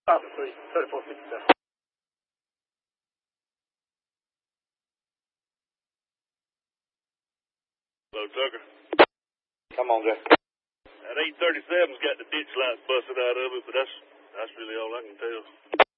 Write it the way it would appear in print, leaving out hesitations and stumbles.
Papa 3, 3457. Hello, Tucker. Come on, Jeff. That 837's got the ditch lights busted out of it, but that's really all I can tell.